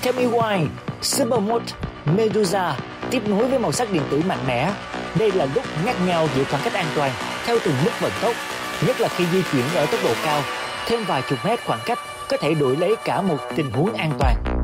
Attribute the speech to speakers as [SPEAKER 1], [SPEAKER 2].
[SPEAKER 1] Tell Me Why, Supermode, Medusa tiếp nối với màu sắc điện tử mạnh mẽ. Đây là lúc ngắt nhau giữa khoảng cách an toàn theo từng mức vận tốc, nhất là khi di chuyển ở tốc độ cao. Thêm vài chục mét khoảng cách có thể đổi lấy cả một tình huống an toàn.